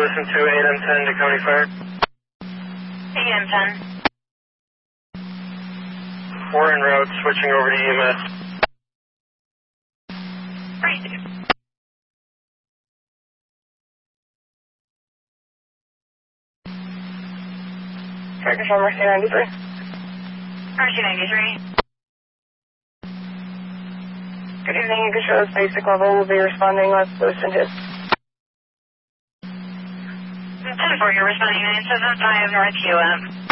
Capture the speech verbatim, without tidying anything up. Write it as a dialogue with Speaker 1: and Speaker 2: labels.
Speaker 1: Listen to A M ten to County Fire.
Speaker 2: A M ten.
Speaker 1: We're en route, switching over to E M S.
Speaker 2: Crazy. Fire Control, Mercy ninety-three. Mercy ninety-three. Good evening, you can show us basic level. We'll be responding with Listen to. ten four, you're responding nine seven five North U M.